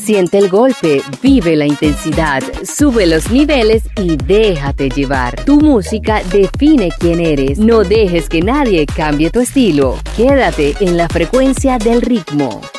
Siente el golpe, vive la intensidad, sube los niveles y déjate llevar. Tu música define quién eres. No dejes que nadie cambie tu estilo. Quédate en la frecuencia del ritmo.